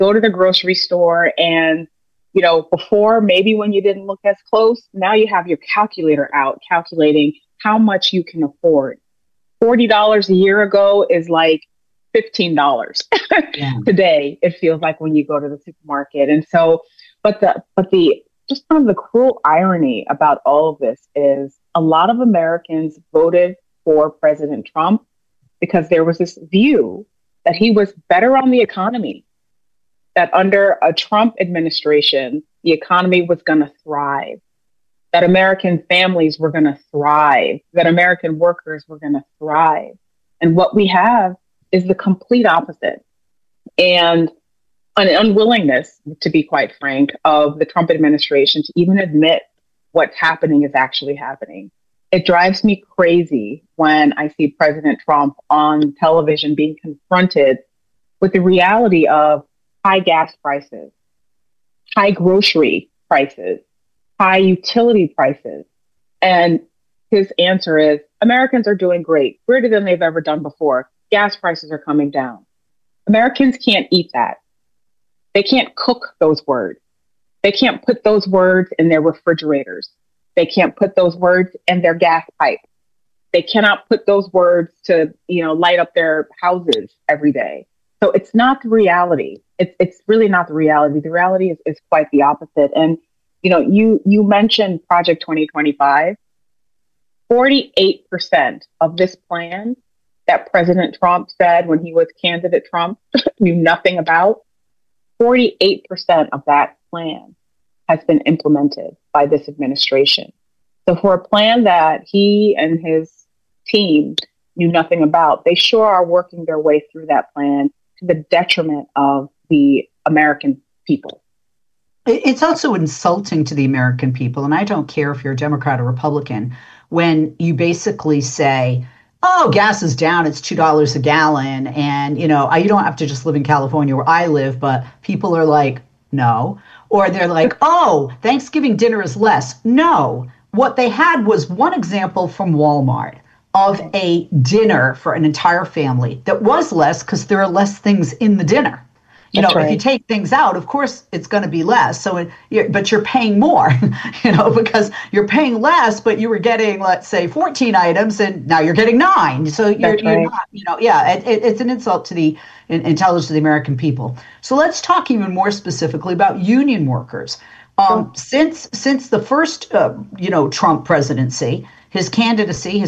go to the grocery store and, before maybe when you didn't look as close, now you have your calculator out calculating how much you can afford. $40 a year ago is like $15 Yeah. today. It feels like when you go to the supermarket. And so, but the just kind of the cruel irony about all of this is a lot of Americans voted for President Trump because there was this view that he was better on the economy, that under a Trump administration, the economy was going to thrive, that American families were going to thrive, that American workers were going to thrive. And what we have is the complete opposite. And an unwillingness, to be quite frank, of the Trump administration to even admit what's happening is actually happening. It drives me crazy when I see President Trump on television being confronted with the reality of high gas prices, high grocery prices, high utility prices. And his answer is, Americans are doing great, greater than they've ever done before. Gas prices are coming down. Americans can't eat that. They can't cook those words. They can't put those words in their refrigerators. They can't put those words in their gas pipe. They cannot put those words to, light up their houses every day. So it's not the reality. It's really not the reality. The reality is quite the opposite. And, you mentioned Project 2025. 48% of this plan that President Trump said when he was candidate Trump knew nothing about, 48% of that plan has been implemented by this administration. So for a plan that he and his team knew nothing about, they sure are working their way through that plan to the detriment of the American people. It's also insulting to the American people, and I don't care if you're a Democrat or Republican, when you basically say, oh, gas is down, it's $2 a gallon, and, you don't have to just live in California where I live, but people are like, no. Or they're like, oh, Thanksgiving dinner is less. No. What they had was one example from Walmart of a dinner for an entire family that was less because there are less things in the dinner. If you take things out, of course, it's going to be less. But you're paying more, because you're paying less, but you were getting, let's say, 14 items, and now you're getting 9. So you're not, it's an insult to the intelligence of the American people. So let's talk even more specifically about union workers. Since the first, Trump presidency, his candidacy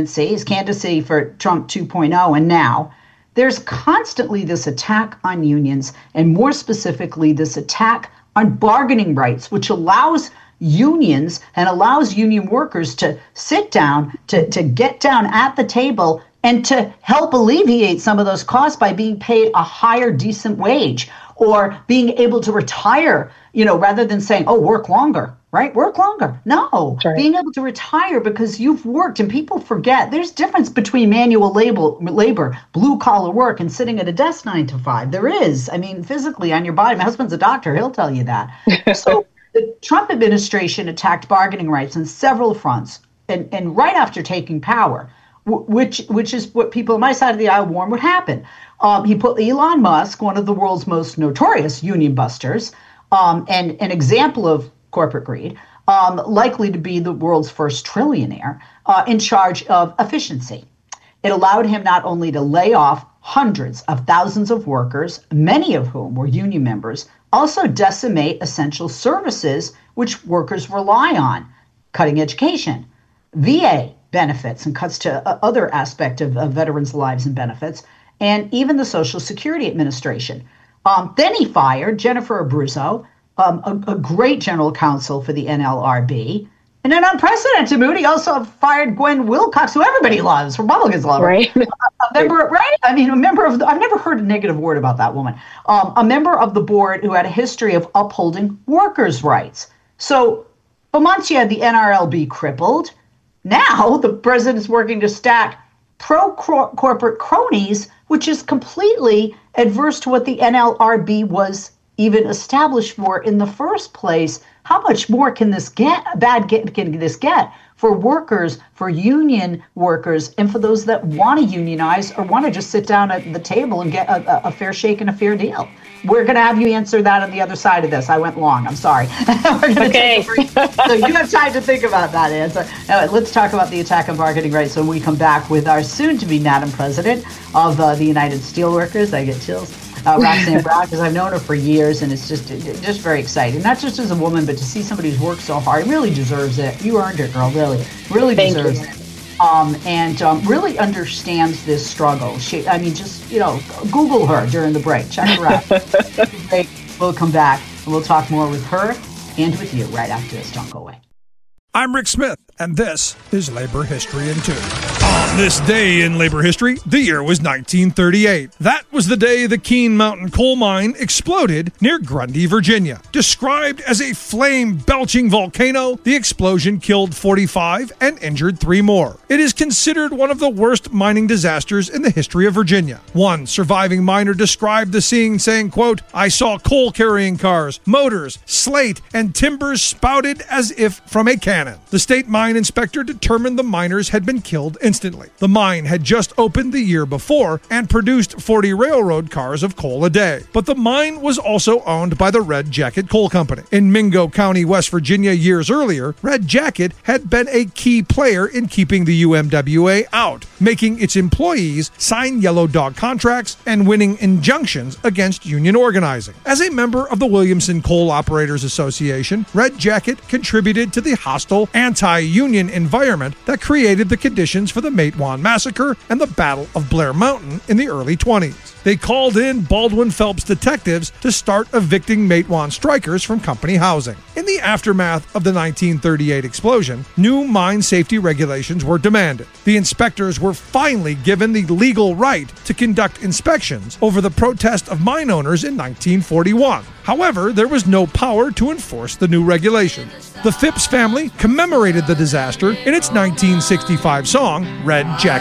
for Trump 2.0, and now, there's constantly this attack on unions, and more specifically, this attack on bargaining rights, which allows unions and allows union workers to sit down, to get down at the table and to help alleviate some of those costs by being paid a higher decent wage, or being able to retire, rather than saying, oh, work longer. Right? Work longer. No, right. Being able to retire because you've worked, and people forget there's difference between manual labor, blue collar work, and sitting at a desk 9 to 5. There is. I mean, physically on your body. My husband's a doctor. He'll tell you that. So the Trump administration attacked bargaining rights on several fronts, and right after taking power, which is what people on my side of the aisle warned would happen. He put Elon Musk, one of the world's most notorious union busters, and an example of corporate greed, likely to be the world's first trillionaire, in charge of efficiency. It allowed him not only to lay off hundreds of thousands of workers, many of whom were union members, also decimate essential services which workers rely on, cutting education, VA benefits, and cuts to other aspects of veterans' lives and benefits, and even the Social Security Administration. Then he fired Jennifer Abruzzo, a great general counsel for the NLRB. And an unprecedented move, he also fired Gwen Wilcox, who everybody loves. Republicans love her. Right. A member, right? I mean, a member of I've never heard a negative word about that woman. A member of the board who had a history of upholding workers' rights. So for months you had the NRLB crippled. Now the president is working to stack pro-corporate cronies, which is completely adverse to what the NLRB was even established for in the first place. How much more can this get? Can this get for workers, for union workers, and for those that want to unionize or want to just sit down at the table and get a fair shake and a fair deal? We're going to have you answer that on the other side of this. I went long. I'm sorry. We're going to take a break. So you have time to think about that answer. Now, let's talk about the attack on bargaining rights when we come back with our soon-to-be Madam President of the United Steelworkers. I get chills. Roxanne Brown, because I've known her for years, and it's just very exciting. Not just as a woman, but to see somebody who's worked so hard. Really deserves it. You earned it, girl. Really deserves it. And really understands this struggle. Just Google her during the break. Check her out. We'll come back and we'll talk more with her and with you right after this. Don't go away. I'm Rick Smith, and this is Labor History in 2. On this day in labor history, the year was 1938. That was the day the Keene Mountain coal mine exploded near Grundy, Virginia. Described as a flame-belching volcano, the explosion killed 45 and injured 3 more. It is considered one of the worst mining disasters in the history of Virginia. One surviving miner described the scene saying, quote, "I saw coal-carrying cars, motors, slate, and timbers spouted as if from a cannon." The state mine inspector determined the miners had been killed instantly. The mine had just opened the year before and produced 40 railroad cars of coal a day. But the mine was also owned by the Red Jacket Coal Company. In Mingo County, West Virginia, years earlier, Red Jacket had been a key player in keeping the UMWA out, making its employees sign yellow dog contracts and winning injunctions against union organizing. As a member of the Williamson Coal Operators Association, Red Jacket contributed to the hostile anti-union environment that created the conditions for the Matewan Massacre and the Battle of Blair Mountain in the early 20s. They called in Baldwin Phelps detectives to start evicting Matewan strikers from company housing. In the aftermath of the 1938 explosion, new mine safety regulations were demanded. The inspectors were finally given the legal right to conduct inspections over the protest of mine owners in 1941. However, there was no power to enforce the new regulations. The Phipps family commemorated the disaster in its 1965 song, Red Jacket.